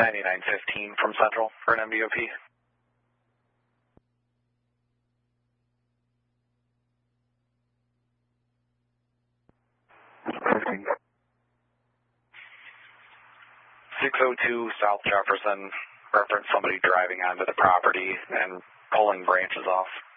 9915 from Central for an MDOP. Perfect. 602 South Jefferson, reference somebody driving onto the property and pulling branches off.